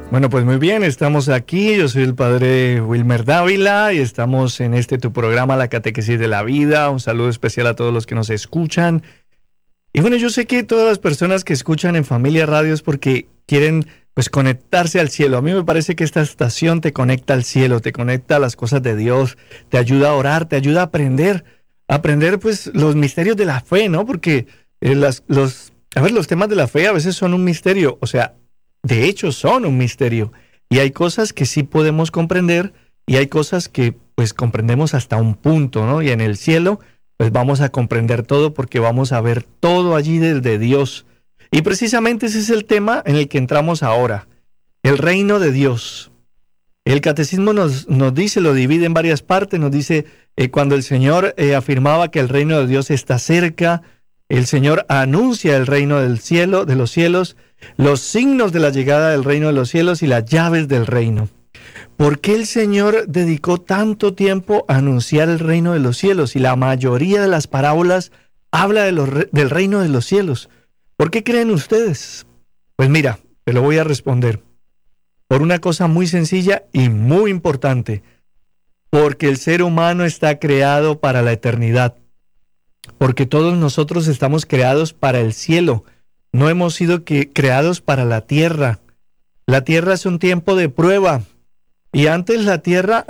Bueno, pues muy bien, estamos aquí. Yo soy el padre Wilmer Dávila y estamos en tu programa, La Catequesis de la Vida. Un saludo especial a todos los que nos escuchan. Y bueno, yo sé que todas las personas que escuchan en Familia Radio es porque quieren pues conectarse al cielo. A mí me parece que esta estación te conecta al cielo, te conecta a las cosas de Dios, te ayuda a orar, te ayuda a aprender pues los misterios de la fe, ¿no? Porque los temas de la fe a veces son un misterio, o sea, de hecho son un misterio. Y hay cosas que sí podemos comprender y hay cosas que pues comprendemos hasta un punto, ¿no? Y en el cielo pues vamos a comprender todo porque vamos a ver todo allí desde Dios. Y precisamente ese es el tema en el que entramos ahora, el reino de Dios. El catecismo nos dice, lo divide en varias partes, nos dice cuando el Señor afirmaba que el reino de Dios está cerca, el Señor anuncia el reino del cielo, de los cielos, los signos de la llegada del reino de los cielos y las llaves del reino. ¿Por qué el Señor dedicó tanto tiempo a anunciar el reino de los cielos? Y la mayoría de las parábolas habla del reino de los cielos. ¿Por qué creen ustedes? Pues mira, te lo voy a responder. Por una cosa muy sencilla y muy importante. Porque el ser humano está creado para la eternidad. Porque todos nosotros estamos creados para el cielo. No hemos sido creados para la tierra. La tierra es un tiempo de prueba. Y antes la tierra,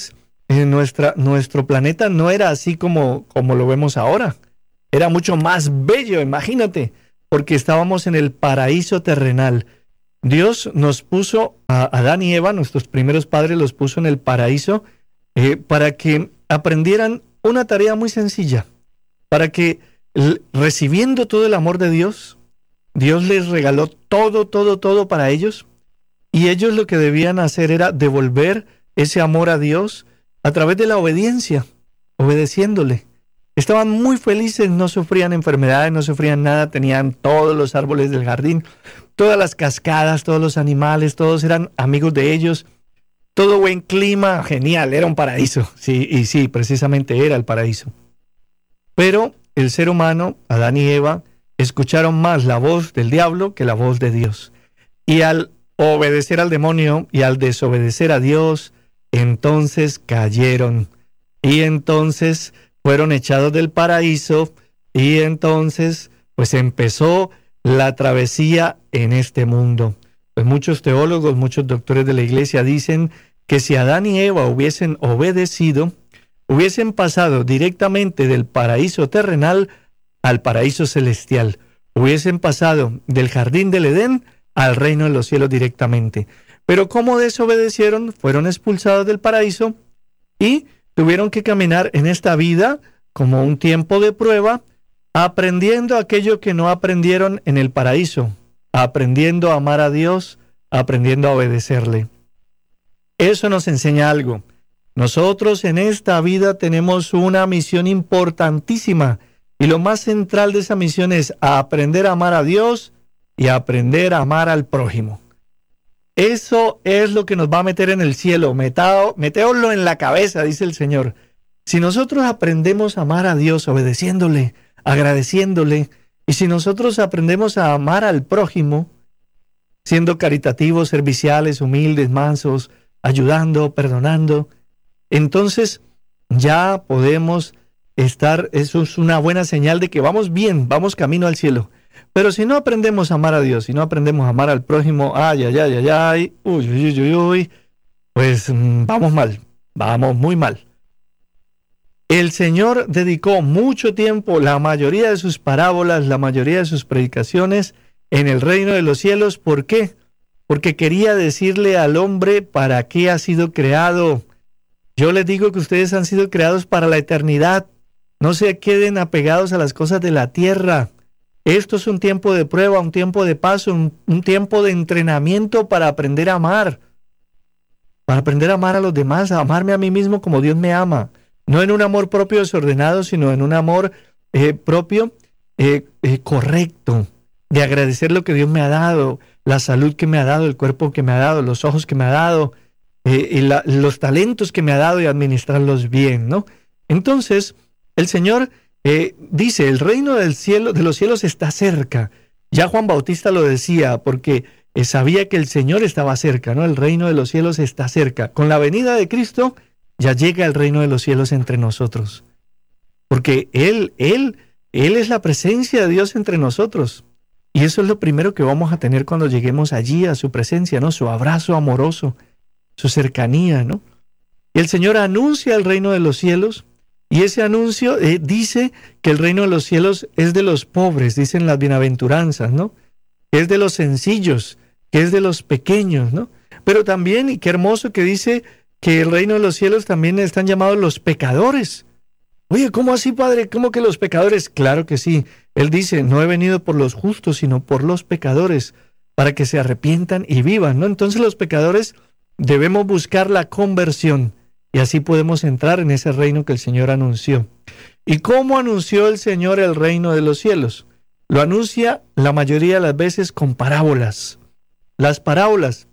nuestro planeta no era así como lo vemos ahora. Era mucho más bello, imagínate, porque estábamos en el paraíso terrenal. Dios nos puso a Adán y Eva, nuestros primeros padres los puso en el paraíso para que aprendieran una tarea muy sencilla, para que recibiendo todo el amor de Dios, Dios les regaló todo para ellos. Y ellos lo que debían hacer era devolver ese amor a Dios a través de la obediencia, obedeciéndole. Estaban muy felices, no sufrían enfermedades, no sufrían nada, tenían todos los árboles del jardín, todas las cascadas, todos los animales, todos eran amigos de ellos, todo buen clima, genial, era un paraíso. Sí, precisamente era el paraíso. Pero el ser humano, Adán y Eva, escucharon más la voz del diablo que la voz de Dios. Y al obedecer al demonio y al desobedecer a Dios, entonces cayeron. Y entonces fueron echados del paraíso. Y entonces pues empezó la travesía en este mundo. Pues muchos teólogos, muchos doctores de la iglesia dicen que si Adán y Eva hubiesen obedecido, hubiesen pasado directamente del paraíso terrenal al paraíso celestial. Hubiesen pasado del jardín del Edén al reino de los cielos directamente. Pero como desobedecieron, fueron expulsados del paraíso y tuvieron que caminar en esta vida como un tiempo de prueba, aprendiendo aquello que no aprendieron en el paraíso, aprendiendo a amar a Dios, aprendiendo a obedecerle. Eso nos enseña algo. Nosotros en esta vida tenemos una misión importantísima y lo más central de esa misión es aprender a amar a Dios y aprender a amar al prójimo. Eso es lo que nos va a meter en el cielo. Metéoslo en la cabeza, dice el Señor. Si nosotros aprendemos a amar a Dios obedeciéndole, agradeciéndole, y si nosotros aprendemos a amar al prójimo, siendo caritativos, serviciales, humildes, mansos, ayudando, perdonando, entonces ya podemos estar, eso es una buena señal de que vamos bien, vamos camino al cielo. Pero si no aprendemos a amar a Dios, si no aprendemos a amar al prójimo, pues vamos mal, vamos muy mal. El Señor dedicó mucho tiempo, la mayoría de sus parábolas, la mayoría de sus predicaciones en el reino de los cielos. ¿Por qué? Porque quería decirle al hombre para qué ha sido creado. Yo les digo que ustedes han sido creados para la eternidad. No se queden apegados a las cosas de la tierra. Esto es un tiempo de prueba, un tiempo de paso, un tiempo de entrenamiento para aprender a amar. Para aprender a amar a los demás, a amarme a mí mismo como Dios me ama. No en un amor propio desordenado, sino en un amor propio correcto. De agradecer lo que Dios me ha dado, la salud que me ha dado, el cuerpo que me ha dado, los ojos que me ha dado, los talentos que me ha dado y administrarlos bien, ¿no? Entonces, el Señor dice, el reino del cielo, de los cielos está cerca. Ya Juan Bautista lo decía, porque sabía que el Señor estaba cerca, ¿no? El reino de los cielos está cerca. Con la venida de Cristo ya llega el reino de los cielos entre nosotros. Porque Él es la presencia de Dios entre nosotros. Y eso es lo primero que vamos a tener cuando lleguemos allí a su presencia, ¿no? Su abrazo amoroso, su cercanía, ¿no? Y el Señor anuncia el reino de los cielos, y ese anuncio dice que el reino de los cielos es de los pobres, dicen las bienaventuranzas, ¿no? Que es de los sencillos, que es de los pequeños, ¿no? Pero también, y qué hermoso que dice que el reino de los cielos también están llamados los pecadores. Oye, ¿cómo así, Padre? ¿Cómo que los pecadores? Claro que sí. Él dice, no he venido por los justos, sino por los pecadores, para que se arrepientan y vivan, ¿no? Entonces los pecadores debemos buscar la conversión, y así podemos entrar en ese reino que el Señor anunció. ¿Y cómo anunció el Señor el reino de los cielos? Lo anuncia la mayoría de las veces con parábolas. Las parábolas.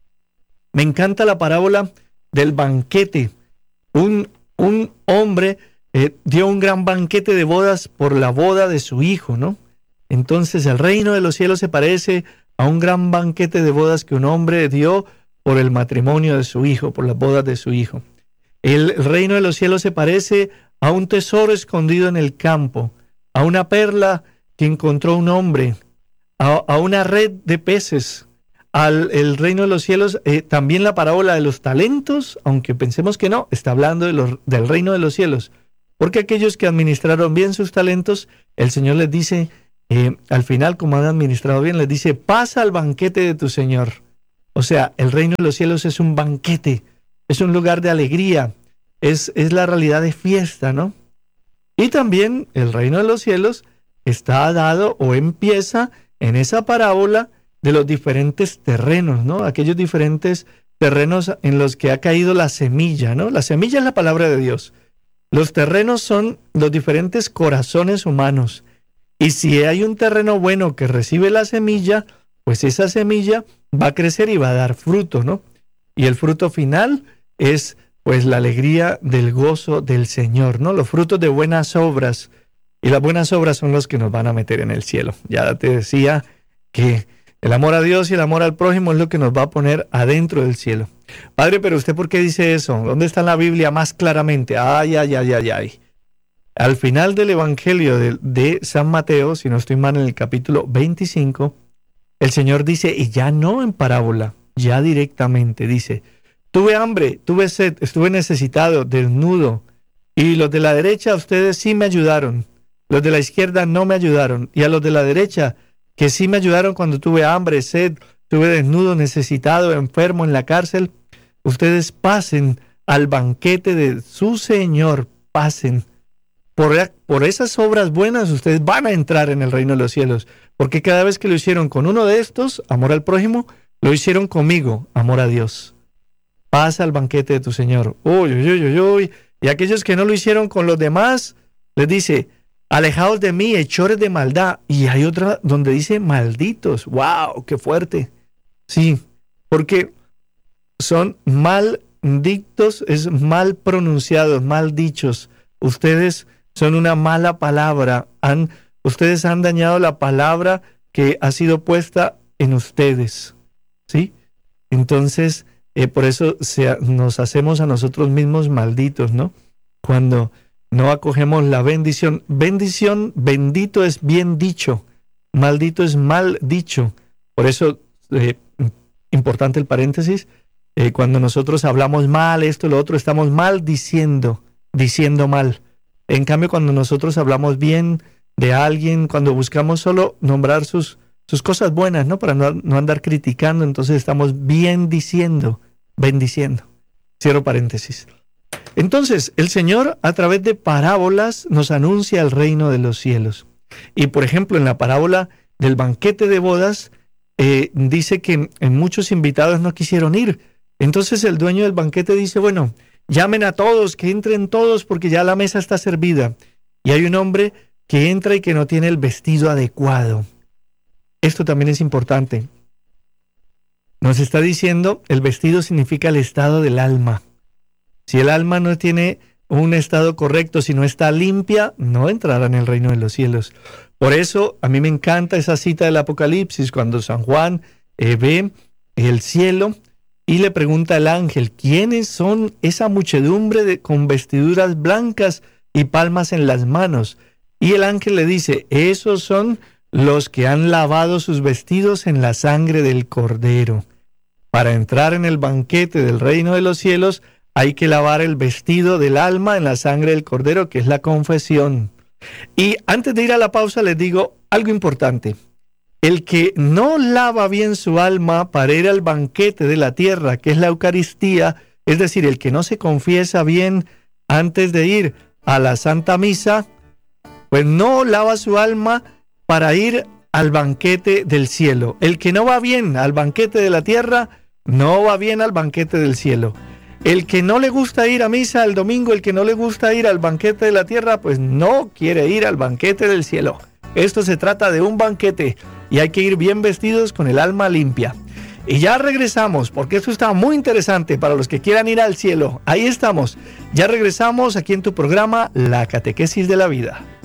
Me encanta la parábola del banquete. Un hombre dio un gran banquete de bodas por la boda de su hijo, ¿no? Entonces el reino de los cielos se parece a un gran banquete de bodas que un hombre dio por el matrimonio de su hijo, por las bodas de su hijo. El reino de los cielos se parece a un tesoro escondido en el campo, a una perla que encontró un hombre, a una red de peces. El reino de los cielos, también la parábola de los talentos, aunque pensemos que no, está hablando del reino de los cielos. Porque aquellos que administraron bien sus talentos, el Señor les dice, al final, como han administrado bien, les dice, pasa al banquete de tu Señor. O sea, el reino de los cielos es un banquete, es un lugar de alegría, es la realidad de fiesta, ¿no? Y también el reino de los cielos está dado o empieza en esa parábola de los diferentes terrenos, ¿no? Aquellos diferentes terrenos en los que ha caído la semilla, ¿no? La semilla es la palabra de Dios. Los terrenos son los diferentes corazones humanos. Y si hay un terreno bueno que recibe la semilla, pues esa semilla va a crecer y va a dar fruto, ¿no? Y el fruto final es, pues, la alegría del gozo del Señor, ¿no? Los frutos de buenas obras. Y las buenas obras son los que nos van a meter en el cielo. Ya te decía que el amor a Dios y el amor al prójimo es lo que nos va a poner adentro del cielo. Padre, pero ¿usted por qué dice eso? ¿Dónde está en la Biblia más claramente? Ay. Al final del Evangelio de San Mateo, si no estoy mal, en el capítulo 25, el Señor dice, y ya no en parábola, ya directamente dice, tuve hambre, tuve sed, estuve necesitado, desnudo, y los de la derecha ustedes sí me ayudaron, los de la izquierda no me ayudaron, y a los de la derecha que sí me ayudaron cuando tuve hambre, sed, estuve desnudo, necesitado, enfermo, en la cárcel, ustedes pasen al banquete de su Señor, pasen. Por esas obras buenas ustedes van a entrar en el reino de los cielos, porque cada vez que lo hicieron con uno de estos, amor al prójimo, lo hicieron conmigo, amor a Dios. Pasa al banquete de tu Señor. Uy. Y aquellos que no lo hicieron con los demás, les dice, alejaos de mí, hechores de maldad. Y hay otra donde dice malditos. ¡Wow! ¡Qué fuerte! Sí, porque son maldictos, es mal pronunciados, mal dichos. Ustedes son una mala palabra. Ustedes han dañado la palabra que ha sido puesta en ustedes. ¿Sí? Entonces, por eso nos hacemos a nosotros mismos malditos, ¿no? Cuando no acogemos la bendición. Bendición, bendito es bien dicho. Maldito es mal dicho. Por eso, importante el paréntesis, cuando nosotros hablamos mal, esto, lo otro, estamos diciendo mal. En cambio, cuando nosotros hablamos bien de alguien, cuando buscamos solo nombrar sus cosas buenas, ¿no? Para no andar criticando, entonces estamos bendiciendo. Cierro paréntesis. Entonces, el Señor, a través de parábolas, nos anuncia el reino de los cielos. Y, por ejemplo, en la parábola del banquete de bodas, dice que muchos invitados no quisieron ir. Entonces, el dueño del banquete dice, bueno, llamen a todos, que entren todos, porque ya la mesa está servida. Y hay un hombre que entra y que no tiene el vestido adecuado. Esto también es importante. Nos está diciendo, el vestido significa el estado del alma. Si el alma no tiene un estado correcto, si no está limpia, no entrará en el reino de los cielos. Por eso, a mí me encanta esa cita del Apocalipsis, cuando San Juan ve el cielo y le pregunta al ángel, ¿quiénes son esa muchedumbre con vestiduras blancas y palmas en las manos? Y el ángel le dice, esos son los que han lavado sus vestidos en la sangre del Cordero. Para entrar en el banquete del reino de los cielos hay que lavar el vestido del alma en la sangre del Cordero, que es la confesión. Y antes de ir a la pausa les digo algo importante. El que no lava bien su alma para ir al banquete de la tierra, que es la Eucaristía, es decir, el que no se confiesa bien antes de ir a la Santa Misa, pues no lava su alma para ir al banquete del cielo. El que no va bien al banquete de la tierra, no va bien al banquete del cielo. El que no le gusta ir a misa el domingo, el que no le gusta ir al banquete de la tierra, pues no quiere ir al banquete del cielo. Esto se trata de un banquete y hay que ir bien vestidos con el alma limpia. Y ya regresamos, porque esto está muy interesante para los que quieran ir al cielo. Ahí estamos. Ya regresamos aquí en tu programa, La Catequesis de la Vida.